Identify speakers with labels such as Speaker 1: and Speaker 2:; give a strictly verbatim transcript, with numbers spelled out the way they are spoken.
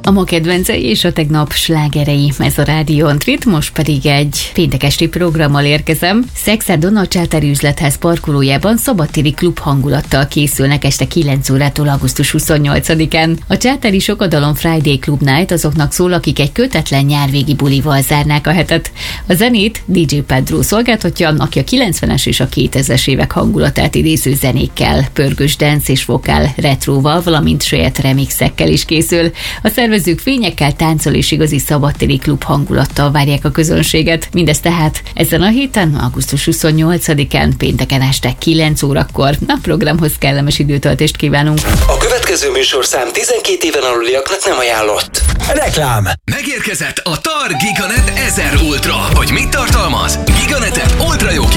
Speaker 1: A ma kedvencei és a tegnap slágerei, ez a Rádió Antrit, most pedig egy péntek esti programmal érkezem. Szexádon a Csátári üzletház parkolójában szabadtéri klub hangulattal készülnek este kilenc órától augusztus huszonnyolcadikán. A Csátári Sokadalom Friday Club Night azoknak szól, akik egy kötetlen nyárvégi bulival zárnák a hetet. A zenét dé dzsé Pedro szolgáltatja, aki a kilencvenes és a kétezres évek hangulatát idéző zenékkel, pörgős dance és vokál retróval, valamint saját remixekkel is készül. A szervezők fényekkel, tánccal és igazi szabadtéri klub hangulattal várják a közönséget. Mindez tehát ezen a héten, augusztus huszonnyolcadikán, pénteken este kilenc órakor. A programhoz kellemes időtöltést kívánunk.
Speaker 2: A következő műsorszám tizenkét éven aluliaknak nem ajánlott. Reklám.
Speaker 3: Megérkezett a TAR Giganet ezer Ultra. Hogy mit tartalmaz? Giganetet ultra jó